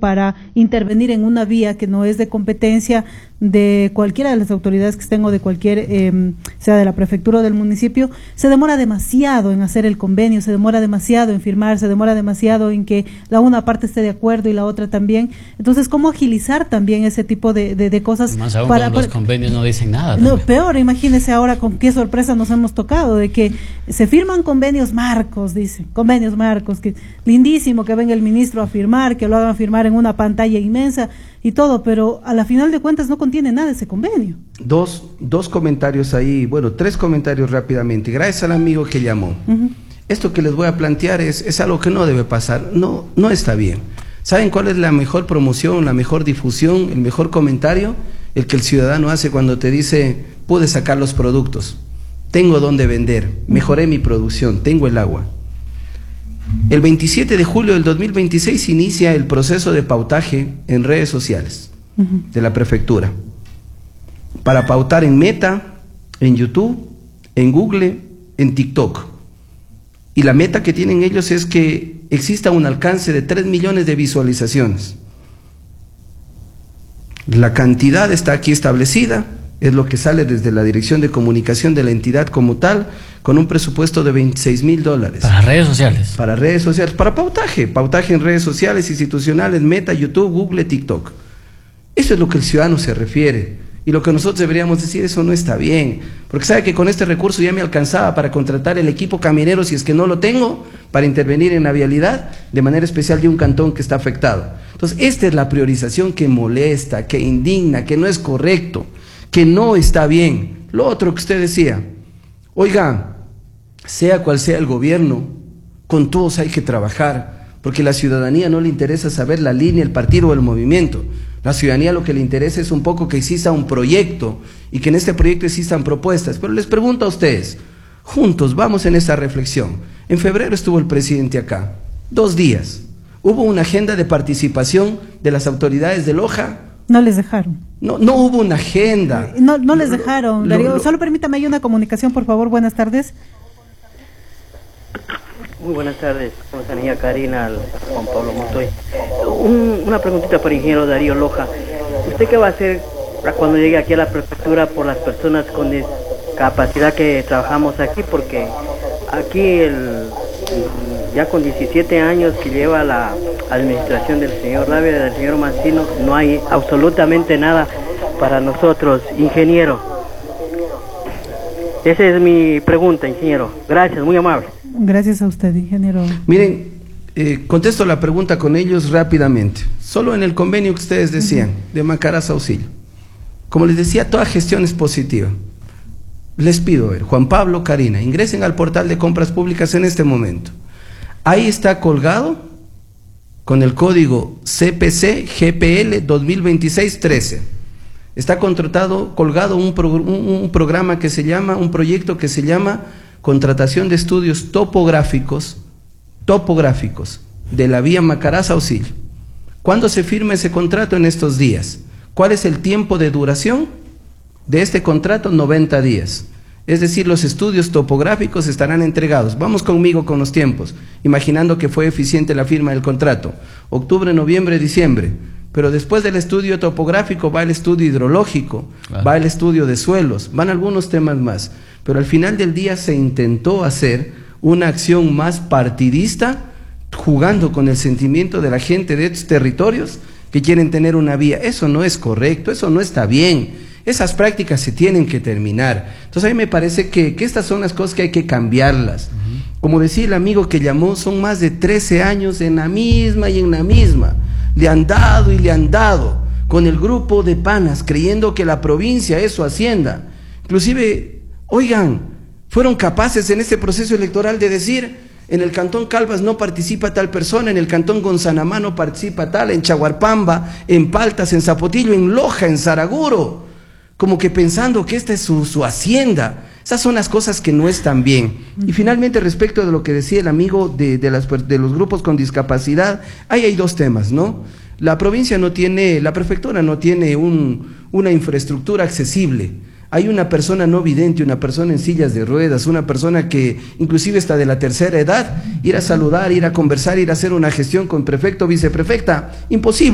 para intervenir en una vía que no es de competencia de cualquiera de las autoridades que estén o de cualquier, sea de la prefectura o del municipio, se demora demasiado en hacer el convenio, se demora demasiado en firmar, se demora demasiado en que la una parte esté de acuerdo y la otra también. Entonces, ¿cómo agilizar también ese tipo de cosas? Más aún cuando los convenios no dicen nada. No, peor, imagínese ahora con qué sorpresa nos hemos tocado, de que se firman convenios marcos, dicen, convenios marcos, que lindísimo que venga el ministro a firmar, que lo hagan firmar en una pantalla inmensa y todo, pero a la final de cuentas no contiene nada ese convenio. Dos comentarios ahí, bueno, 3 comentarios rápidamente. Gracias al amigo que llamó. Esto que les voy a plantear es algo que no debe pasar, no está bien. ¿Saben cuál es la mejor promoción, la mejor difusión, el mejor comentario? El que el ciudadano hace cuando te dice, pude sacar los productos, tengo dónde vender, mejoré mi producción, tengo el agua. El 27 de julio del 2026 inicia el proceso de pautaje en redes sociales de la prefectura, para pautar en Meta, en YouTube, en Google, en TikTok. Y la meta que tienen ellos es que exista un alcance de 3 millones de visualizaciones. La cantidad está aquí establecida, es lo que sale desde la Dirección de Comunicación de la entidad como tal, con un presupuesto de $26,000. Para redes sociales. Para redes sociales, para pautaje en redes sociales, institucionales, Meta, YouTube, Google, TikTok. Eso es lo que el ciudadano se refiere. Y lo que nosotros deberíamos decir, eso no está bien, porque sabe que con este recurso ya me alcanzaba para contratar el equipo caminero, si es que no lo tengo, para intervenir en la vialidad, de manera especial de un cantón que está afectado. Entonces, esta es la priorización que molesta, que indigna, que no es correcto, que no está bien. Lo otro que usted decía, oiga, sea cual sea el gobierno, con todos hay que trabajar, porque a la ciudadanía no le interesa saber la línea, el partido o el movimiento. La ciudadanía lo que le interesa es un poco que exista un proyecto y que en este proyecto existan propuestas. Pero les pregunto a ustedes, juntos vamos en esta reflexión. En febrero estuvo el presidente acá, 2 días. ¿Hubo una agenda de participación de las autoridades de Loja? No les dejaron. No hubo una agenda. No les dejaron, Darío. Solo permítame ahí una comunicación, por favor. Buenas tardes. Muy buenas tardes, Rosanía Karina, Juan Pablo Montoy. Una preguntita para el ingeniero Darío Loja. ¿Usted qué va a hacer cuando llegue aquí a la prefectura por las personas con discapacidad que trabajamos aquí? Porque aquí ya con 17 años que lleva la administración del señor Labia, del señor Mancino, no hay absolutamente nada para nosotros, ingeniero. Esa es mi pregunta, ingeniero. Gracias, muy amable. Gracias a usted, ingeniero. Miren, contesto la pregunta con ellos rápidamente. Solo en el convenio que ustedes decían, de Macarás Auxilio. Como les decía, toda gestión es positiva. Les pido, Juan Pablo, Karina, ingresen al portal de compras públicas en este momento. Ahí está colgado, con el código CPC GPL 2026-13. Está colgado un programa que se llama, un proyecto que se llama contratación de estudios topográficos de la vía Macarás Auxilio. ¿Cuándo se firma ese contrato? En estos días. ¿Cuál es el tiempo de duración de este contrato? 90 días. Es decir, los estudios topográficos estarán entregados. Vamos conmigo con los tiempos, imaginando que fue eficiente la firma del contrato. Octubre, noviembre, diciembre. Pero después del estudio topográfico va el estudio hidrológico, va el estudio de suelos, van algunos temas más. Pero al final del día se intentó hacer una acción más partidista, jugando con el sentimiento de la gente de estos territorios que quieren tener una vía. Eso no es correcto, eso no está bien. Esas prácticas se tienen que terminar. Entonces a mí me parece que estas son las cosas que hay que cambiarlas. Como decía el amigo que llamó, son más de 13 años en la misma y en la misma. Le han dado con el grupo de panas, creyendo que la provincia es su hacienda. Inclusive, oigan, fueron capaces en este proceso electoral de decir, en el cantón Calvas no participa tal persona, en el cantón Gonzanamá no participa tal, en Chaguarpamba, en Paltas, en Zapotillo, en Loja, en Saraguro, como que pensando que esta es su hacienda. Esas son las cosas que no están bien. Y finalmente, respecto de lo que decía el amigo de los grupos con discapacidad, ahí hay 2 temas, ¿no? La prefectura no tiene una infraestructura accesible. Hay una persona no vidente, una persona en sillas de ruedas, una persona que inclusive está de la tercera edad, ir a saludar, ir a conversar, ir a hacer una gestión con prefecto o viceprefecta, imposible.